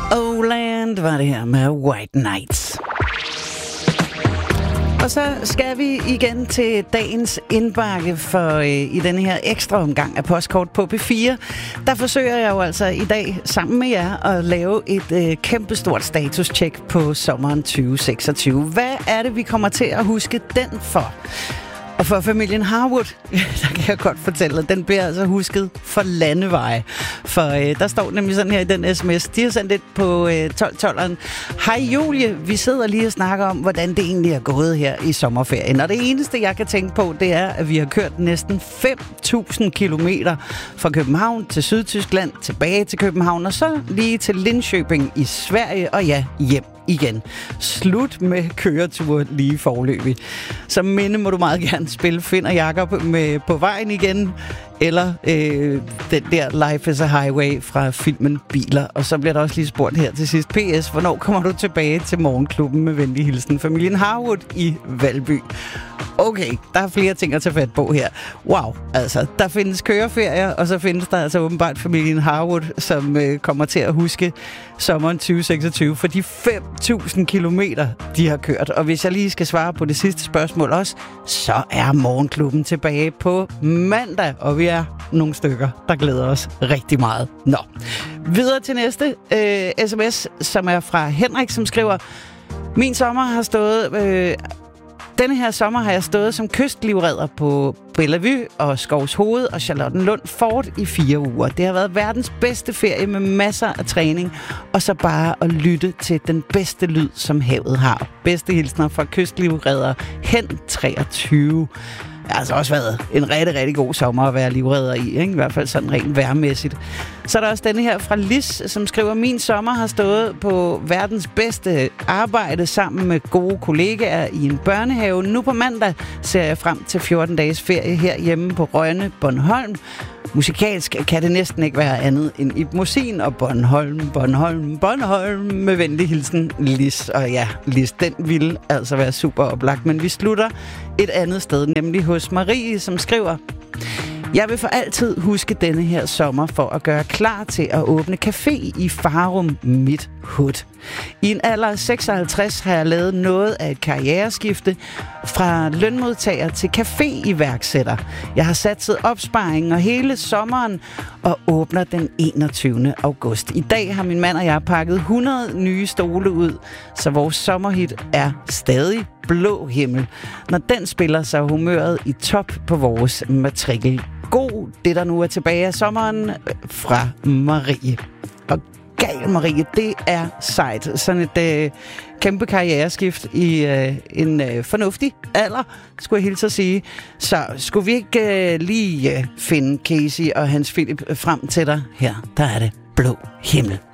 Oland var det her med White Nights. Og så skal vi igen til dagens indbakke for i denne her ekstra omgang af Postkort på P4. Der forsøger jeg jo altså i dag sammen med jer at lave et kæmpestort status-check på sommeren 2026. Hvad er det, vi kommer til at huske den for? Og for familien Harwood, der kan jeg godt fortælle, at den bliver altså husket for landeveje. For der står nemlig sådan her i den sms, de har sendt det på 1212'eren. Hej Julie, vi sidder lige og snakker om, hvordan det egentlig er gået her i sommerferien. Og det eneste, jeg kan tænke på, det er, at vi har kørt næsten 5.000 kilometer fra København til Sydtyskland, tilbage til København, og så lige til Linköping i Sverige, og ja, hjem igen. Slut med køretur lige forløbig. Som minde må du meget gerne spille Finn og Jakob med På vejen igen, eller den der Life is a Highway fra filmen Biler. Og så bliver der også lige spurgt her til sidst. PS, hvornår kommer du tilbage til morgenklubben med venlig hilsen? Familien Harwood i Valby. Okay, der er flere ting at tage fat på her. Wow, altså, der findes køreferier, og så findes der altså åbenbart familien Harwood, som kommer til at huske sommeren 2026 for de 5.000 kilometer, de har kørt. Og hvis jeg lige skal svare på det sidste spørgsmål også, så er morgenklubben tilbage på mandag, og vi er nogle stykker, der glæder os rigtig meget. Nå, videre til næste sms, som er fra Henrik, som skriver: Min sommer har stået... Denne her sommer har jeg stået som kystlivredder på Bellevue og Skovshoved og Charlottenlund Fort i 4 uger. Det har været verdens bedste ferie med masser af træning, og så bare at lytte til den bedste lyd, som havet har. Bedste hilsner fra kystlivredder Hen 23. Det har altså også været en rigtig, rigtig god sommer at være livredder i, ikke? I hvert fald sådan rent vejrmæssigt. Så er der også denne her fra Lis, som skriver: Min sommer har stået på verdens bedste arbejde sammen med gode kollegaer i en børnehave. Nu på mandag ser jeg frem til 14 dages ferie herhjemme på Rønne, Bornholm. Musikalsk kan det næsten ikke være andet end Ib Mossin og Bornholm med venlig hilsen Lis. Og ja, Lis, den ville altså være super oplagt, men vi slutter et andet sted, nemlig hos Marie, som skriver: Jeg vil for altid huske denne her sommer for at gøre klar til at åbne café i Farum Midt Hood. I en alder af 56 har jeg lavet noget af et karriereskifte fra lønmodtager til café-iværksætter. Jeg har satset opsparingen og hele sommeren og åbner den 21. august. I dag har min mand og jeg pakket 100 nye stole ud, så vores sommerhit er stadig Blå Himmel. Når den spiller, så er humøret i top på vores matrikel. God det, der nu er tilbage af sommeren, fra Marie. Og gal, Marie, det er sejt. Sådan et kæmpe karriereskift i en fornuftig alder, skulle jeg hilse at sige. Så skulle vi ikke lige finde Casey og Hans Philip frem til dig? Her, der er det Blå Himmel.